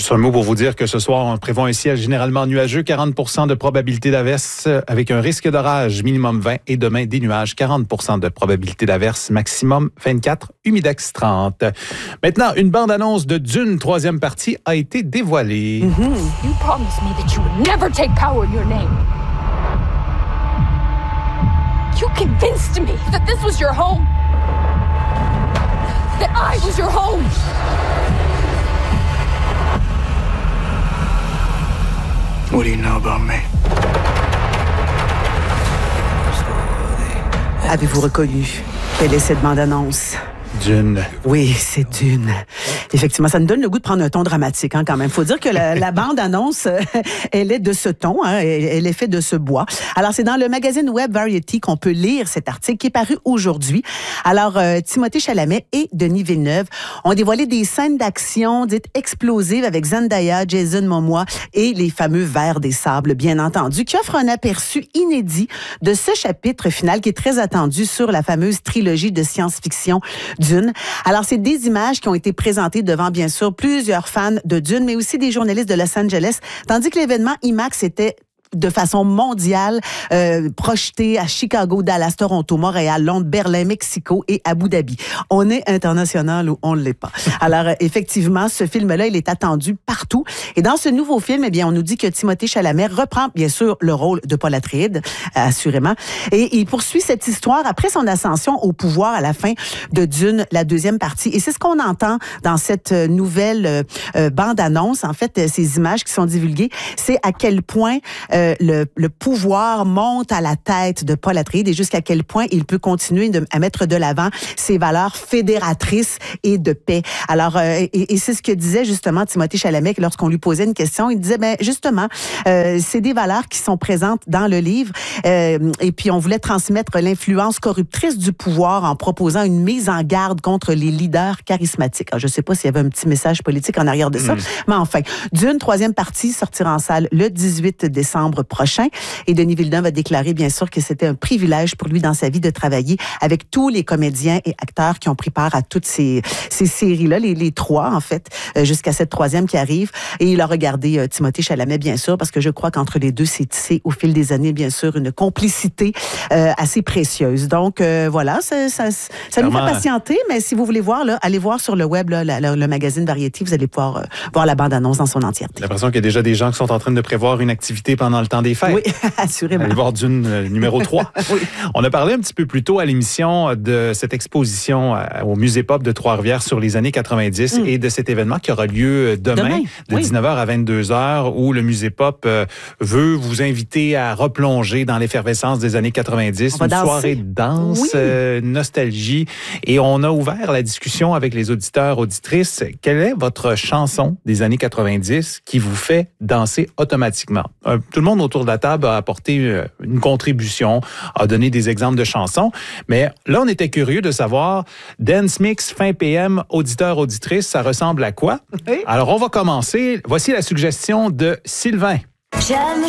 Juste un mot pour vous dire que ce soir, on prévoit un ciel généralement nuageux, 40 % de probabilité d'averse avec un risque d'orage, minimum 20, et demain, des nuages, 40 % de probabilité d'averse, maximum 24, humidex 30. Maintenant, une bande-annonce de Dune, troisième partie, a été dévoilée. You promised me that you would never take power in your name. You convinced me that this was your home. That I was your home. What do you know about me? Avez-vous reconnu quelle est cette bande-annonce? Dune. Oui, c'est Dune. Effectivement, ça nous donne le goût de prendre un ton dramatique quand même. Il faut dire que la bande-annonce, elle est de ce ton, elle est faite de ce bois. Alors, c'est dans le magazine web Variety qu'on peut lire cet article qui est paru aujourd'hui. Alors, Timothée Chalamet et Denis Villeneuve ont dévoilé des scènes d'action dites explosives avec Zendaya, Jason Momoa et les fameux vers des sables, bien entendu, qui offrent un aperçu inédit de ce chapitre final qui est très attendu sur la fameuse trilogie de science-fiction Dune. Alors, c'est des images qui ont été présentées devant, bien sûr, plusieurs fans de Dune, mais aussi des journalistes de Los Angeles, tandis que l'événement IMAX était de façon mondiale, projeté à Chicago, Dallas, Toronto, Montréal, Londres, Berlin, Mexico et Abu Dhabi. On est international ou on ne l'est pas. Alors, effectivement, ce film-là, il est attendu partout. Et dans ce nouveau film, eh bien, on nous dit que Timothée Chalamet reprend, bien sûr, le rôle de Paul Atreides, assurément. Et il poursuit cette histoire après son ascension au pouvoir à la fin de Dune, la deuxième partie. Et c'est ce qu'on entend dans cette nouvelle bande-annonce. En fait, ces images qui sont divulguées, c'est à quel point le pouvoir monte à la tête de Paul Atreides et jusqu'à quel point il peut continuer à mettre de l'avant ses valeurs fédératrices et de paix. Alors, et c'est ce que disait justement Timothée Chalamet lorsqu'on lui posait une question. Il disait, ben justement, c'est des valeurs qui sont présentes dans le livre et puis on voulait transmettre l'influence corruptrice du pouvoir en proposant une mise en garde contre les leaders charismatiques. Alors, je ne sais pas s'il y avait un petit message politique en arrière de ça, mais enfin, Dune, troisième partie, sortira en salle le 18 décembre prochain. Et Denis Villeneuve a déclaré, bien sûr, que c'était un privilège pour lui dans sa vie de travailler avec tous les comédiens et acteurs qui ont pris part à toutes ces séries-là, les trois, en fait, jusqu'à cette troisième qui arrive. Et il a regardé Timothée Chalamet, bien sûr, parce que je crois qu'entre les deux, c'est tissé au fil des années, bien sûr, une complicité assez précieuse. Donc, voilà, ça nous fait patienter, mais si vous voulez voir, là, allez voir sur le web, là, le magazine Variety, vous allez pouvoir voir la bande-annonce dans son entièreté. J'ai l'impression qu'il y a déjà des gens qui sont en train de prévoir une activité pendant le temps des fêtes. Oui, assurément. Allez voir Dune numéro 3. Oui. On a parlé un petit peu plus tôt à l'émission de cette exposition au Musée Pop de Trois-Rivières sur les années 90 et de cet événement qui aura lieu demain de 19h à 22h où le Musée Pop veut vous inviter à replonger dans l'effervescence des années 90. Une soirée de danse, nostalgie. Et on a ouvert la discussion avec les auditeurs, auditrices. Quelle est votre chanson des années 90 qui vous fait danser automatiquement? Tout le monde autour de la table a apporté une contribution, a donné des exemples de chansons, mais là, on était curieux de savoir, Dance Mix fin PM, auditeur, auditrice, ça ressemble à quoi? Oui. Alors, on va commencer. Voici la suggestion de Sylvain. J'aime